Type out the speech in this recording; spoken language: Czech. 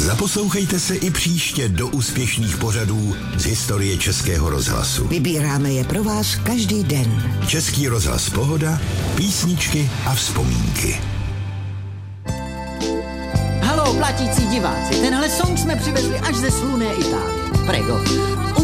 Zaposlouchejte se i příště do úspěšných pořadů z historie Českého rozhlasu. Vybíráme je pro vás každý den. Český rozhlas Pohoda, písničky a vzpomínky. Haló, platící diváci, tenhle song jsme přivezli až ze slunné Itálie. Prego.